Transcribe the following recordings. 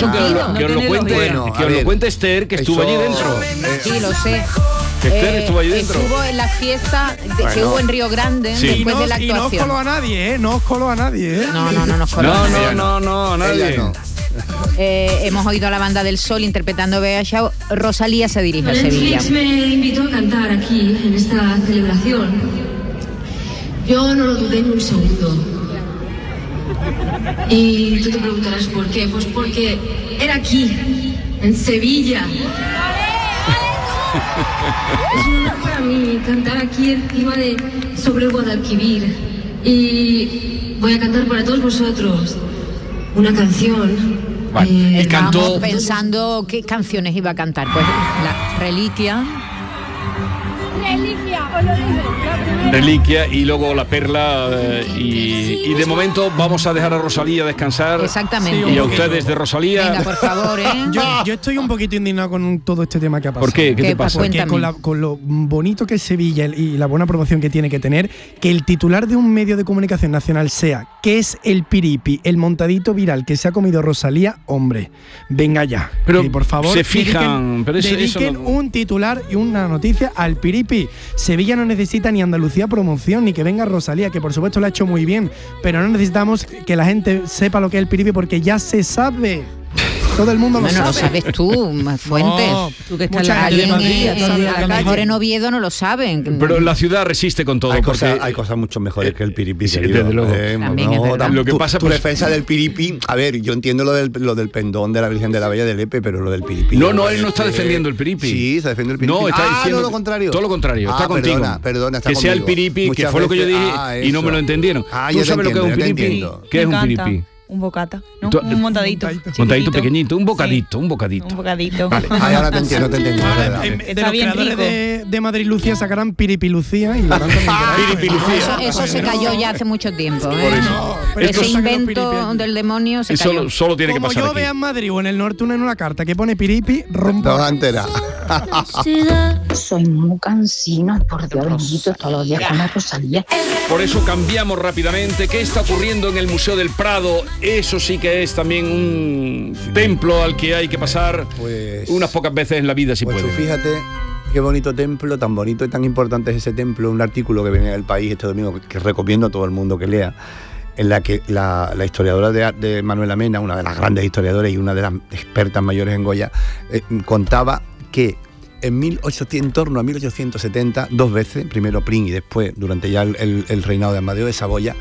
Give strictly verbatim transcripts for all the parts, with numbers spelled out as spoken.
Eso que, sentido. os, que os lo cuente, Bueno, que os lo ver, cuente Esther, que estuvo eso, allí dentro. eh, Sí, lo sé. Que Esther estuvo allí dentro. Estuvo en la fiesta de- Bueno. que hubo en Río Grande Sí. Y después no, de la y no os actuación. coló a nadie, ¿eh? No os coló a nadie, ¿eh? No, no, no nos coló. No, Ella no, no, no, Ella nadie. no. Eh, hemos oído a la Banda del Sol interpretando Bea Shaw. Rosalía se dirige a Sevilla. Netflix me invitó a cantar aquí, en esta celebración. Yo no lo dudé ni un segundo. Y tú te preguntarás por qué. Pues porque era aquí, en Sevilla. Es un honor para mí cantar aquí encima de sobre el Guadalquivir. Y voy a cantar para todos vosotros una canción. Vale. eh, Y Estábamos cantó- pensando qué canciones iba a cantar. Pues la Reliquia. Reliquia y luego La Perla eh, y, y de momento vamos a dejar a Rosalía descansar. Exactamente. Y a ustedes de Rosalía. Venga, por favor, ¿eh? Yo, yo estoy un poquito indignado con todo este tema que ha pasado. ¿Por qué? ¿Qué ¿Qué te pasa? pasó? Porque Cuéntame. con, la- con lo bonito que es Sevilla y la buena promoción que tiene que tener, que el titular de un medio de comunicación nacional sea que es el piripi, el montadito viral que se ha comido Rosalía, hombre, venga ya. Pero y por favor, se fijan, dediquen, pero eso- eso dediquen no- un titular y una noticia al piripi. Sevilla no necesita ni Andalucía promoción, ni que venga Rosalía, que por supuesto lo ha hecho muy bien, pero no necesitamos que la gente sepa lo que es el piripi porque ya se sabe. Todo el mundo lo Bueno, sabe. lo sabes tú, Fuentes. No, tú que estás mucha en la gente de alguien Madrid en- ya sabe en- la a lo calle. mejor en Oviedo no lo saben. Pero la ciudad resiste con todo. Hay porque cosas, hay cosas mucho mejores que el piripi. Sí, querido. desde luego. También es verdad. tam- Lo que tu, pasa, tu pues- defensa del piripi, a ver, yo entiendo lo del, lo del pendón de la Virgen de la Bella de Lepe, pero lo del piripi. No, me no, él no está parece- defendiendo el piripi. Sí, está defendiendo el piripi. No, está ah, diciendo no, lo contrario. todo lo contrario, está Ah, contigo. Perdona, perdona, está que sea el conmigo. piripi, que Muchas fue lo que yo veces- dije ah, y no me eso. lo entendieron. Ah, ¿Tú ya te sabes lo que es un entiendo, ya te piripi? entiendo. ¿Qué es Me un encanta. piripi? Un bocata, ¿no? Tú- Un montadito. Montadito. Montadito chiquitito. pequeñito, un bocadito, un Sí, bocadito. un bocadito. Vale. Ay, ahora te entiendo, te entiendo. Ahora, verdad. en- de Está los bien creadores rico. de, de Madrid Lucía sacarán Piripi Lucía y lo harán también por ahí. Piripi Lucía. Eso, eso se cayó ya hace mucho tiempo. ¿eh? Por eso. No, pero Ese esto saca los invento piripi. del demonio se Eso cayó. solo, solo tiene que Como pasar yo aquí. vea en Madrid o en el norte una en una carta que pone Piripi, rompo. Dos enteras. Soy muy cansino, por Dios bendito, todos los días con la Rosalía. Por eso cambiamos rápidamente. ¿Qué está ocurriendo en el Museo del Prado? Eso sí que es también un templo al que hay que pasar Pues- unas pocas veces en la vida si Pues tú puede. fíjate qué bonito templo, tan bonito y tan importante es ese templo. Un artículo que venía del País este domingo que, que recomiendo a todo el mundo que lea, en la que la, la historiadora de, de Manuela Mena, una de las grandes historiadoras y una de las expertas mayores en Goya, eh, contaba que en mil ochocientos, en torno a mil ochocientos setenta, dos veces, primero Prim y después, durante ya el, el- el reinado de Amadeo de Saboya,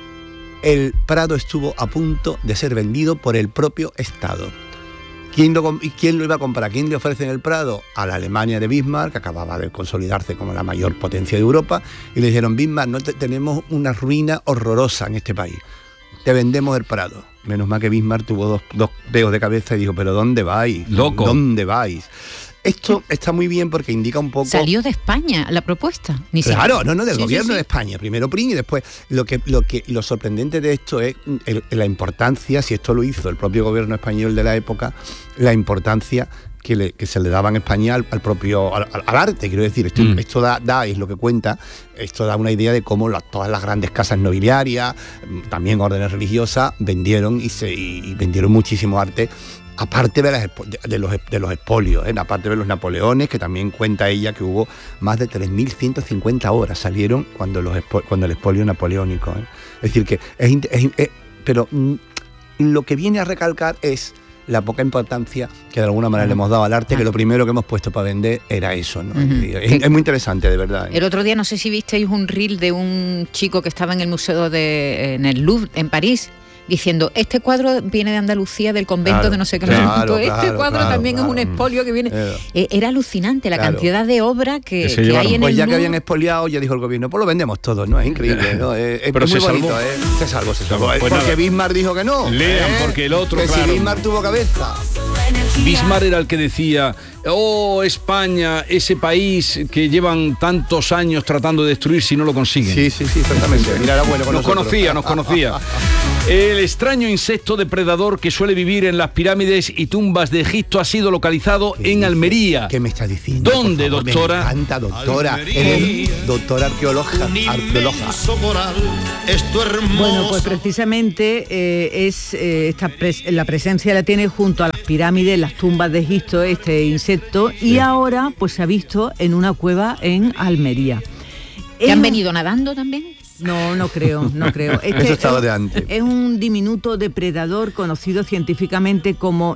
el Prado estuvo a punto de ser vendido por el propio Estado. ¿Quién lo, com- y quién lo iba a comprar? ¿Quién le ofrece en el Prado? A la Alemania de Bismarck, que acababa de consolidarse como la mayor potencia de Europa, y le dijeron, Bismarck, no te- tenemos una ruina horrorosa en este país, te vendemos el Prado. Menos mal que Bismarck tuvo dos, dos dedos de cabeza y dijo, pero ¿dónde vais? Loco. ¿Dónde vais? Esto está muy bien porque indica un poco... Salió de España la propuesta. Ni Claro, siquiera- no, no, del Sí, sí, gobierno sí. de España, primero Prim y después lo que lo que lo sorprendente de esto es el- la importancia, si esto lo hizo el propio gobierno español de la época, la importancia que, le- que se le daba en España al, al propio al, al arte, quiero decir, esto, Mm. esto da, da, es lo que cuenta, esto da una idea de cómo la- todas las grandes casas nobiliarias, mm, también órdenes religiosas, vendieron y se y, y vendieron muchísimo arte. Aparte de, las, expo- de, de los, de los expolios, ¿eh? Aparte de los Napoleones, que también cuenta ella que hubo más de tres mil ciento cincuenta obras salieron cuando, los expo- cuando el expolio napoleónico. ¿eh? Es decir, que es, int- es- es- pero mm, lo que viene a recalcar es la poca importancia que de alguna manera le hemos dado al arte, que lo primero que hemos puesto para vender era eso. ¿no? Ujú. es, es muy interesante, de verdad. ¿eh? El otro día no sé si visteis un reel de un chico que estaba en el museo de en el Louvre en París diciendo, este cuadro viene de Andalucía, del convento Claro, de no sé qué, claro, no sé cuánto. Este claro, cuadro claro, también claro. es un expolio que viene. Claro. Eh, Era alucinante la Claro. cantidad de obra que, Que se que llevaron. hay en Pues el ya que Louvre. habían expoliado, ya dijo el gobierno, pues lo vendemos todo, ¿no? Es increíble, ¿no? Es, es Pero muy se bonito, salvó. ¿eh? Se salvó, se salvó. Pues porque nada. Bismarck dijo que no. Lean, ¿eh? porque el otro, que claro. si Bismarck tuvo cabeza. Bismarck era el que decía, oh, España, ese país que llevan tantos años tratando de destruir si no lo consiguen. Sí, sí, sí, exactamente. Mira, era bueno con Nos nosotros. conocía, nos conocía. El extraño insecto depredador que suele vivir en las pirámides y tumbas de Egipto ha sido localizado en Almería. ¿Qué me estás diciendo? ¿Dónde, favor? doctora? Me encanta, doctora. Eres doctora arqueóloga. arqueóloga. Bueno, pues precisamente eh, es eh, esta pres la presencia la tiene junto a las pirámides, las tumbas de Egipto, este insecto, y ahora pues se ha visto en una cueva en Almería. ¿Te han venido nadando también? No, no creo, no creo. Este Eso estaba es, de antes. Es un diminuto depredador conocido científicamente como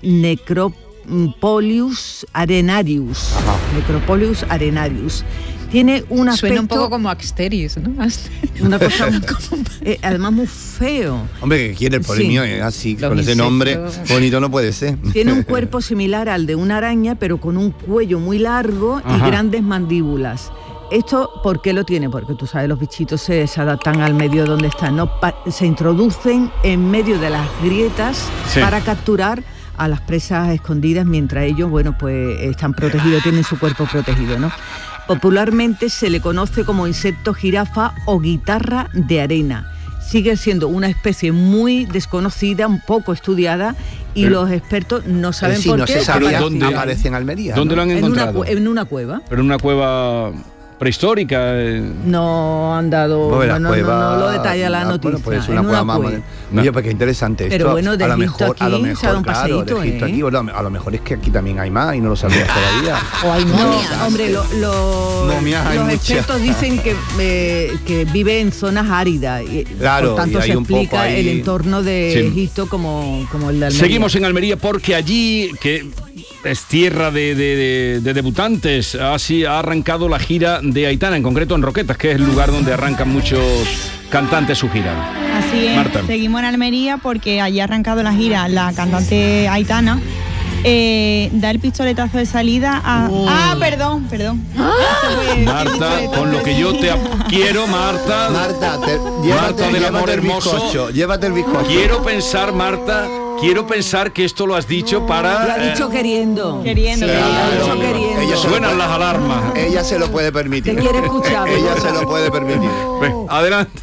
Necropolius arenarius. Ajá. Necropolius arenarius. Tiene un aspecto... Suena un poco como Asterius, ¿no? Una cosa eh, además muy feo. Hombre, que quiere el polimio, Sí. es así, Los con ese insectos. nombre bonito no puede ser. Tiene un cuerpo similar al de una araña, pero con un cuello muy largo y Ajá. grandes mandíbulas. ¿Esto por qué lo tiene? Porque tú sabes, los bichitos se, se adaptan al medio donde están, ¿no? Pa- se introducen en medio de las grietas Sí. para capturar a las presas escondidas mientras ellos, bueno, pues están protegidos, tienen su cuerpo protegido, ¿no? Popularmente se le conoce como insecto jirafa o guitarra de arena. Sigue siendo una especie muy desconocida, un poco estudiada, y Pero- los expertos no saben sí, por no qué se sabía, ¿dónde- aparece en Almería. ¿Dónde ¿no? lo han en una, encontrado? cu- en una cueva. Pero en una cueva prehistórica. eh. No han dado, Bueno, no, no, cueva- no, no lo detalla la ah, noticia. Bueno, pues es en una cueva más cueva. moderna. No. Oye, pues qué interesante esto. Pero bueno, de a lo Egipto mejor, a lo aquí se ha dado mejor, un claro, paseíto, de Egipto ¿eh? aquí, bueno, a lo mejor es que aquí también hay más y no lo sabías todavía. O hay No, momias. hombre, lo- lo- Momias hay los muchas. expertos dicen que, eh, que vive en zonas áridas. Y, Claro, por tanto, y hay se un poco explica ahí- el entorno de Sí. Egipto como, como el de Almería. Seguimos en Almería porque allí, que es tierra de, de- de- de debutantes, así ha arrancado la gira de Aitana, en concreto en Roquetas, que es el lugar donde arrancan muchos cantantes su gira. Así es, Marta. seguimos en Almería porque allí ha arrancado la gira la cantante Aitana. Eh, da el pistoletazo de salida a... Ah, perdón, perdón. Se fue el Marta, pistoletazo con lo de que yo te salida. ap- quiero, Marta, Marta, te- Marta llévate, del llévate amor el hermoso. bizcocho, llévate el bizcocho. quiero pensar, Marta, quiero pensar que esto lo has dicho para... Lo ha dicho eh, queriendo. Queriendo, Sí, queriendo. lo ha dicho Claro. queriendo. Ella se lo Suenan puede- las alarmas. Ella se lo puede permitir. Te quiere escuchar, Ella ¿verdad? se lo puede permitir. Ven, adelante.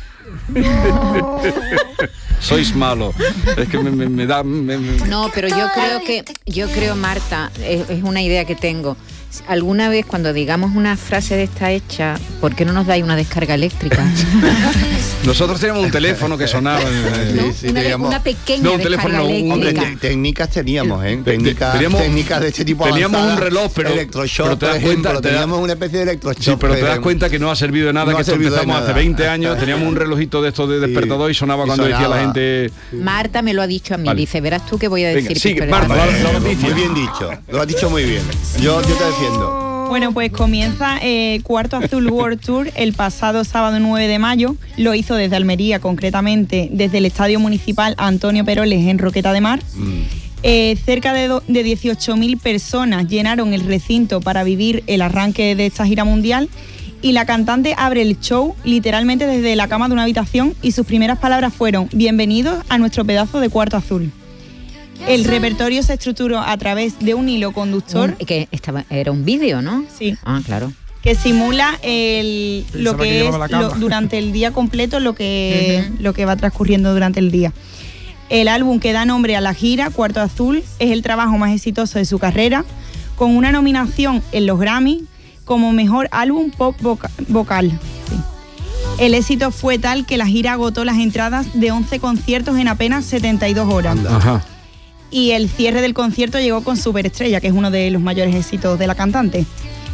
Sois malo. Es que me, me- me da... me- me- No, pero yo creo que, yo creo, Marta, es, es una idea que tengo. Alguna vez cuando digamos una frase de esta hecha, ¿por qué no nos dais una descarga eléctrica? Nosotros teníamos un teléfono que sonaba. eh, ¿No? Sí, sí, una, de- teníamos- una pequeña No, un descarga teléfono, no, un- eléctrica. Hombre, te- técnicas teníamos, ¿eh? Te- Técnicas, teníamos- técnicas de este tipo teníamos avanzadas. un reloj, pero- Electroshock, pero te das por ejemplo, cuenta- te da- teníamos una especie de electroshock. Sí, pero te das pero- cuenta que no ha servido de nada, No que ha esto servido de empezamos hace nada. veinte años, teníamos un relojito de estos de despertador y sonaba Y cuando decía la sonaba. gente... Marta me lo ha dicho a mí, Vale. dice, verás tú que voy a Venga, decir sigue, pistoletazo. Marta, Vale, la- la noticia. muy bien dicho. Lo has dicho muy bien. Yo, yo te defiendo. Bueno, pues comienza eh, Cuarto Azul World Tour el pasado sábado nueve de mayo. Lo hizo desde Almería, concretamente desde el Estadio Municipal Antonio Peroles en Roqueta de Mar. Eh, cerca de, do- de dieciocho mil personas llenaron el recinto para vivir el arranque de esta gira mundial. Y la cantante abre el show literalmente desde la cama de una habitación y sus primeras palabras fueron: bienvenidos a nuestro pedazo de Cuarto Azul. El repertorio se estructuró a través de un hilo conductor. Un- que estaba, era un vídeo, ¿no? Sí. Ah, claro. Que simula el, lo Pensaba que que es llevaba la lo- cama. durante el día completo, lo que, Ujú. lo que va transcurriendo durante el día. El álbum que da nombre a la gira, Cuarto Azul, es el trabajo más exitoso de su carrera, con una nominación en los Grammy como mejor álbum pop voca- vocal. Sí. El éxito fue tal que la gira agotó las entradas de once conciertos en apenas setenta y dos horas. Ajá. Y el cierre del concierto llegó con Superestrella, que es uno de los mayores éxitos de la cantante.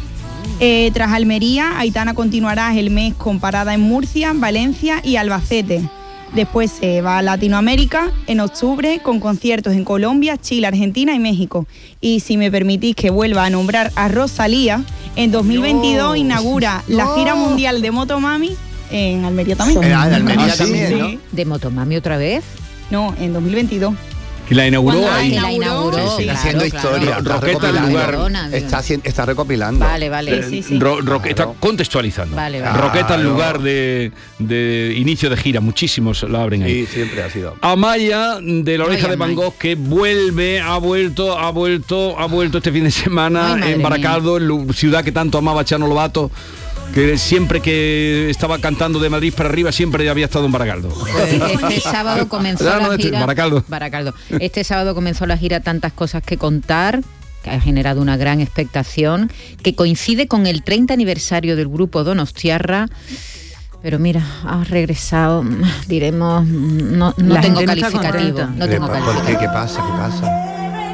Eh, tras Almería, Aitana continuará el mes con parada en Murcia, Valencia y Albacete. Después se va a Latinoamérica en octubre con conciertos en Colombia, Chile, Argentina y México. Y si me permitís que vuelva a nombrar a Rosalía, en dos mil veintidós inaugura la gira mundial de Motomami en Almería también. Era en Almería Ah, sí. también, ¿no? Sí. ¿De Motomami otra vez? No, en dos mil veintidós. Que la inauguró Cuando- ahí. que la inauguró, Sí, sí, claro, haciendo claro. historia. Ro- está Roqueta, el recopilando. lugar. Perdona, digo. Está, haci- está recopilando. Vale, vale. Eh, sí, sí. Ro- Ro- está Claro. contextualizando. Vale, vale. Roqueta, el Claro. lugar de, de inicio de gira, muchísimos la abren ahí. Sí, siempre ha sido. Amaya de la oreja Ay, de Van Amaya. Gogh, que vuelve, ha vuelto, ha vuelto, ha vuelto este fin de semana Ay, madre en Baracaldo, en la ciudad que tanto amaba Chano Lobato. que siempre que estaba cantando de Madrid para arriba siempre había estado en Baracaldo. Pues este sábado comenzó No, no, la este, gira. Baracaldo. Baracaldo. Este sábado comenzó la gira Tantas cosas que contar, que ha generado una gran expectación, que coincide con el treinta aniversario del grupo Donostiarra. Pero mira, ha regresado, diremos, no, no La tengo gente no está calificativo. contenta. No tengo ¿Por qué? calificativo. ¿Qué pasa? ¿Qué pasa?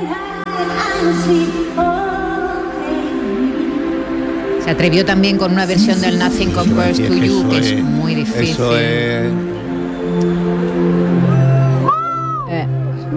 Se atrevió también con una versión del Nothing Compares Y es to que You, eso que es es- muy difícil. Eso es... Eh,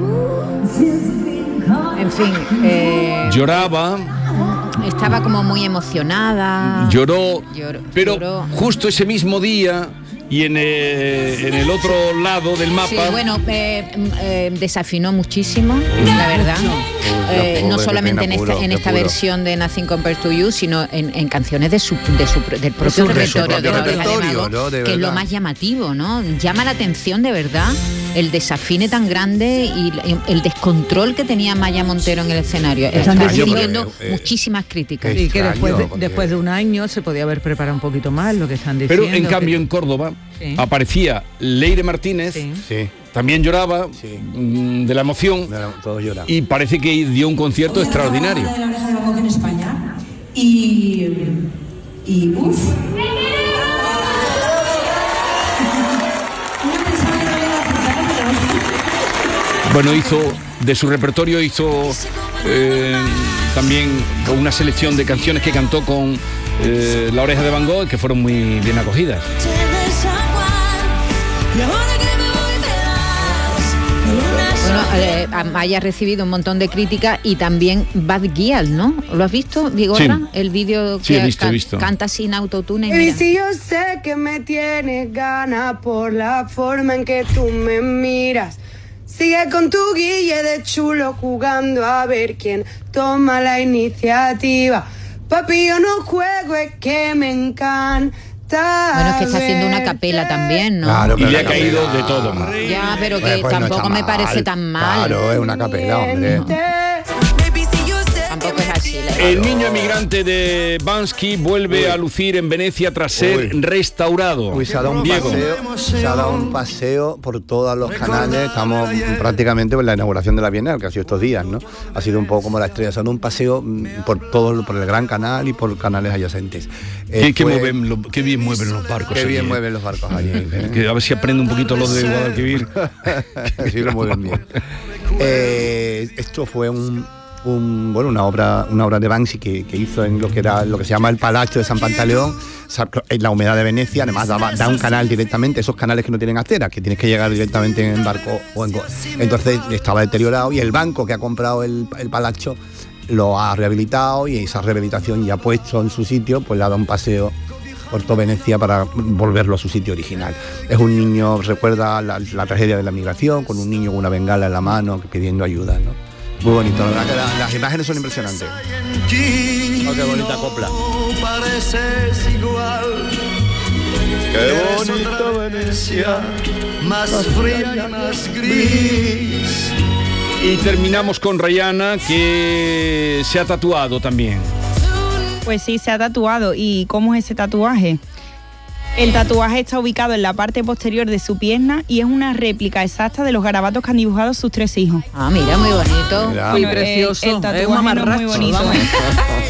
en fin, eh, Lloraba, estaba como muy emocionada. lloró, Lloró, pero lloró. justo ese mismo día y en, eh, en el otro lado del mapa... Sí, bueno, eh, eh, desafinó muchísimo, la verdad. Eh, pobre, no qué solamente pena, en esta, puro, en qué esta puro. versión de Nothing Compares to You, sino en, en canciones de su, de su, del propio su repertorio propio de la Oreja de repertorio, Mago, ¿no? De que es lo verdad. más llamativo, ¿no? Llama la atención de verdad el desafine tan grande y el descontrol que tenía Maya Montero en el escenario. Están Está diciendo- recibiendo eh, muchísimas críticas. eh, Y que después de, Extraño, porque- después de un año se podía haber preparado un poquito más lo que están diciendo. Pero en cambio que- en Córdoba Sí. aparecía Leire Martínez, Sí. Sí, también lloraba Sí. mm, de la emoción mira, todos lloran. y parece que dio un concierto extraordinario. De la Oreja de Van Gogh en España. Y. Y. Uf. Una pensaba que no le iba a acertar, pero. Bueno, hizo de su repertorio hizo eh, también una selección de canciones que cantó con eh, La Oreja de Van Gogh que fueron muy bien acogidas. Bueno, eh, Maya ha recibido un montón de críticas y también Bad Gyal, ¿no? ¿Lo has visto, Vigorra? Sí. El vídeo Sí, que he visto, ca- he visto. canta sin autotune. y Baby, mira. si yo sé que me tienes ganas por la forma en que tú me miras. Sigue con tu guille de chulo jugando a ver quién toma la iniciativa. Papi, yo no juego, es que me encanta. Bueno, es que está haciendo una capela también, ¿no? Claro, Y pero le ha la caído capela- de todo. Ya, pero que Pues, pues no tampoco está me mal. parece tan mal. Claro, es una capela, hombre. Tampoco es así. la- El niño emigrante de Bansky vuelve Uy. a lucir en Venecia tras ser Uy. restaurado. Uy, se ha dado un Diego. paseo, se ha dado un paseo por todos los canales. Estamos prácticamente en la inauguración de la Bienal, que ha sido estos días, ¿no? Ha sido un poco como la estrella. Se ha dado un paseo mm, por todo, por el Gran Canal y por canales adyacentes. Eh, Qué, qué fue- mueven lo- qué bien mueven los barcos. Qué allí, bien ¿eh? mueven los barcos allí. ¿eh? Que a ver si aprende un poquito los de Guadalquivir. Sí, lo mueven bien. Eh, esto fue un, un, bueno, una obra, una obra de Banksy que, que hizo en lo que era lo que se llama el Palacio de San Pantaleón, sa- en la humedad de Venecia. Además daba- da un canal directamente, esos canales que no tienen aceras, que tienes que llegar directamente en barco o en go- entonces estaba deteriorado y el banco que ha comprado el, el Palacio lo ha rehabilitado y esa rehabilitación ya puesto en su sitio, pues le ha dado un paseo por toda Venecia para volverlo a su sitio original. Es un niño, recuerda la, la tragedia de la migración, con un niño con una bengala en la mano pidiendo ayuda, ¿no? Muy bonito, la verdad que la- las imágenes son impresionantes. Oh, qué bonita copla. Pareces igual. Qué bonita Venecia, más fría y más gris. Y terminamos con Rihanna, que se ha tatuado también. Pues sí, se ha tatuado. ¿Y cómo es ese tatuaje? El tatuaje está ubicado en la parte posterior de su pierna y es una réplica exacta de los garabatos que han dibujado sus tres hijos. Ah, mira, muy bonito. Mira. Muy Bueno, el- precioso, el es un tatuaje no es muy mamarracho, bonito. vamos.